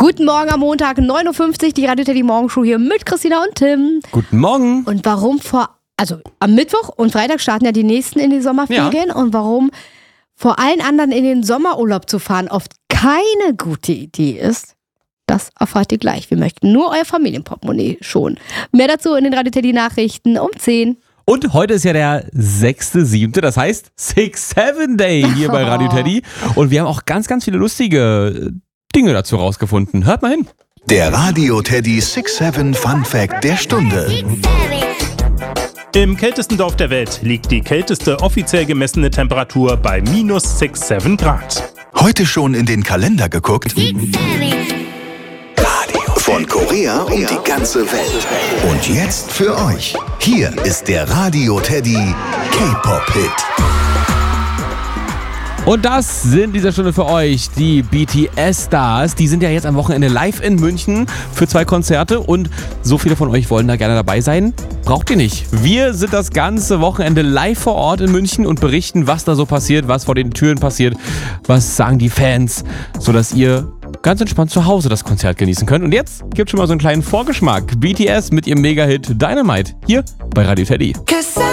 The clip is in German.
Guten Morgen am Montag, 9.50 Uhr, die Radio Teddy Morgenshow hier mit Christina und Tim. Guten Morgen. Und warum am Mittwoch und Freitag starten ja die nächsten in die Sommerferien und warum vor allen anderen in den Sommerurlaub zu fahren oft keine gute Idee ist, das erfahrt ihr gleich. Wir möchten nur euer Familienportemonnaie schonen. Mehr dazu in den Radio Teddy Nachrichten um 10. Und heute ist ja der 6.7., das heißt 6-7 Day hier bei Radio Teddy. Und wir haben auch ganz, ganz viele lustige Dinge dazu rausgefunden. Hört mal hin. Der Radio Teddy 6-7 Fun Fact der Stunde. Im kältesten Dorf der Welt liegt die kälteste offiziell gemessene Temperatur bei minus 6-7 Grad. Heute schon in den Kalender geguckt? Von Korea um die ganze Welt. Und jetzt für euch. Hier ist der Radio Teddy K-Pop-Hit. Und das sind dieser Stunde für euch die BTS-Stars. Die sind ja jetzt am Wochenende live in München für 2 Konzerte. Und so viele von euch wollen da gerne dabei sein. Braucht ihr nicht. Wir sind das ganze Wochenende live vor Ort in München und berichten, was da so passiert, was vor den Türen passiert, was sagen die Fans, sodass ihr ganz entspannt zu Hause das Konzert genießen könnt. Und jetzt gibt es schon mal so einen kleinen Vorgeschmack. BTS mit ihrem Mega-Hit Dynamite hier bei Radio Teddy.